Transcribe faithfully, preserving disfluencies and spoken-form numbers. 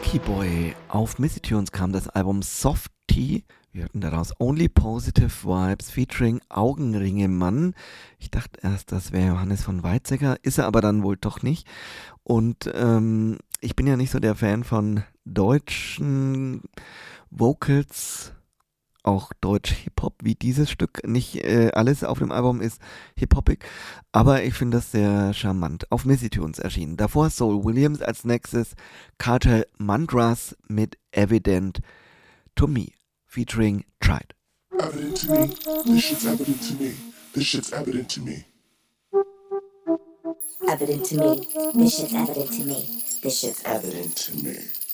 Lucky Boy. Auf Missy Tunes kam das Album Softie. Wir hörten daraus Only Positive Vibes featuring Augenringe Mann. Ich dachte erst, das wäre Johannes von Weizsäcker, ist er aber dann wohl doch nicht. Und ähm, ich bin ja nicht so der Fan von deutschen Vocals, auch deutsch Hip-Hop, wie dieses Stück. Nicht äh, alles auf dem Album ist hip-hoppig, aber ich finde das sehr charmant. Auf Missy Tunes erschienen. Davor Soul Williams, als nächstes Cartel Mantras mit Evident to Me, featuring Tried. Evident to me, this shit's evident to me, this shit's evident to me. Evident to me, this shit's evident to me, this shit's evident Evident to me.